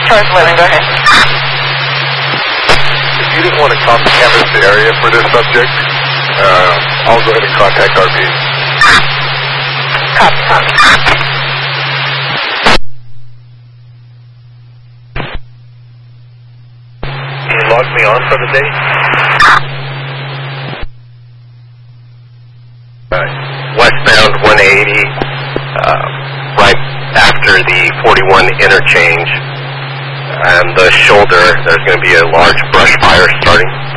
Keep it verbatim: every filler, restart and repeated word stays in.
Charles Wayland, go ahead. If you didn't want to canvas the area for this subject, uh, I'll go ahead and contact R P. Copy, copy. Can you log me on for the day? Uh, westbound one eighty, uh, right after the forty-one interchange, and the shoulder, there's going to be a large brush fire starting.